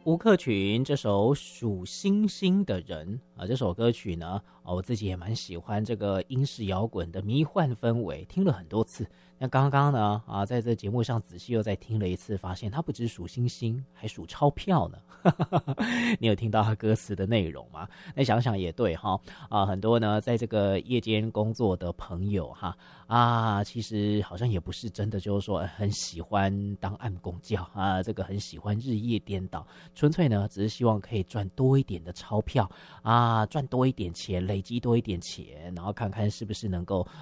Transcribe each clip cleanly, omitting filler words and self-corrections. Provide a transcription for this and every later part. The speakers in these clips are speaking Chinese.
吴克群这首数星星的人啊，这首歌曲呢，我自己也蛮喜欢这个英式摇滚的迷幻氛围，听了很多次。那刚刚呢在这节目上仔细又再听了一次，发现他不只数星星，还数钞票呢。你有听到他歌词的内容吗？那想想也对哈很多呢在这个夜间工作的朋友其实好像也不是真的就是说很喜欢当暗公教这个很喜欢日夜颠倒，纯粹呢只是希望可以赚多一点的钞票赚多一点钱，累积多一点钱，然后看看是不是能够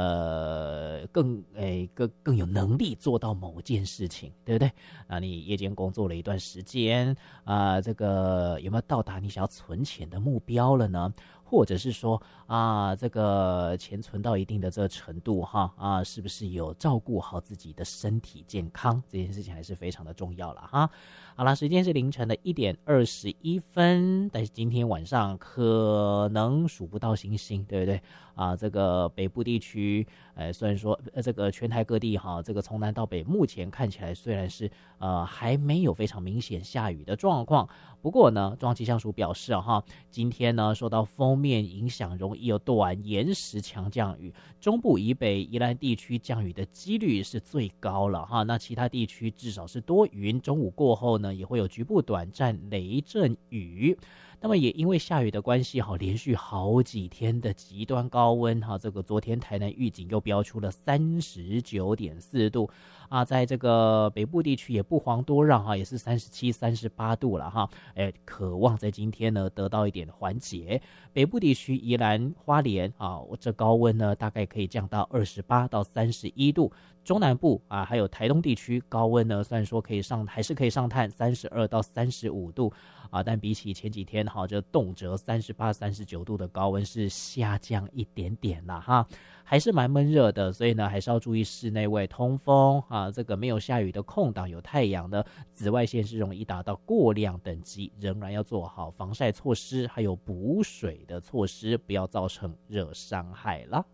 更有能力做到某件事情，对不对？你夜间工作了一段时间这个有没有到达你想要存钱的目标了呢？或者是说这个钱存到一定的这个程度是不是有照顾好自己的身体健康？这件事情还是非常的重要了哈。好了，时间是凌晨的1:21，但是今天晚上可能数不到星星，对不对？这个北部地区，虽然说这个全台各地这个从南到北，目前看起来虽然是还没有非常明显下雨的状况，不过呢，中央气象署表示今天呢受到锋面影响，容易有短延时强降雨，中部以北宜兰地区降雨的几率是最高了那其他地区至少是多云，中午过后呢也会有局部短暂雷阵雨。那么也因为下雨的关系连续好几天的极端高温这个昨天台南预警又标出了39.4度在这个北部地区也不遑多让也是37、38度了渴望在今天呢得到一点缓解。北部地区宜兰花莲这高温呢大概可以降到28到31度，中南部还有台东地区高温呢虽然说还是可以上探32到35度但比起前几天这动辄38、39度的高温是下降一点点啦还是蛮闷热的，所以呢还是要注意室内外通风这个没有下雨的空档有太阳的紫外线是容易达到过量等级，仍然要做好防晒措施，还有补水的措施，不要造成热伤害啦。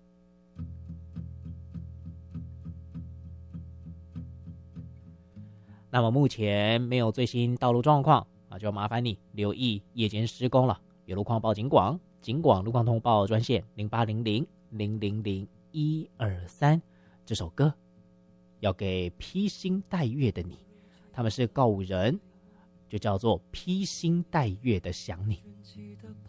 那么目前没有最新道路状况就麻烦你留意夜间施工了。有路况报警广路况通报专线0800000123。这首歌要给披星戴月的你，他们是告五人，就叫做披星戴月的想你。